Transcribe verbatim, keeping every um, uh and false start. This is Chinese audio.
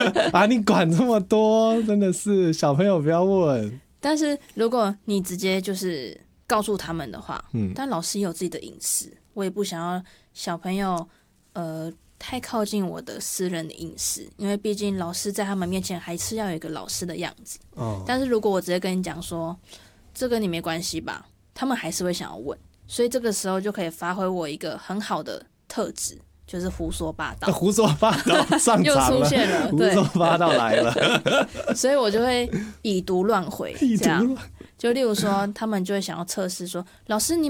啊，你管这么多，真的是小朋友不要问。 但是如果你直接就是告诉他们的话， 嗯， 但老师也有自己的隐私，我也不想要小朋友呃太靠近我的私人的隐私，因为毕竟老师在他们面前还是要有一个老师的样子。 哦， 但是如果我直接跟你讲说这跟你没关系吧，他们还是会想要问，所以这个时候就可以发挥我一个很好的特质，就是胡说八道。 胡说八道上场了， 又出现了， 胡对， 说八道来了， 所以我就会以毒乱回， 以毒这样乱就例如说，他们就会想要测试说，老师你